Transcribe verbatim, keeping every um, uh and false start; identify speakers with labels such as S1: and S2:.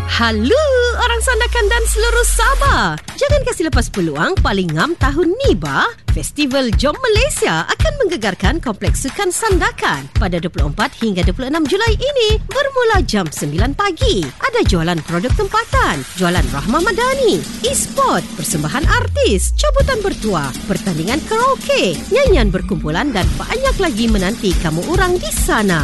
S1: Halo orang Sandakan dan seluruh Sabah. Jangan kasih lepas peluang paling ngam tahun ni bah. Festival Jom Malaysia akan menggegarkan Kompleks Sukan Sandakan pada dua puluh empat hingga dua puluh enam Julai ini bermula jam sembilan pagi. Ada jualan produk tempatan, jualan Rahmah Madani, e-sport, persembahan artis, cabutan bertuah, pertandingan karaoke, nyanyian berkumpulan dan banyak lagi menanti kamu orang di sana.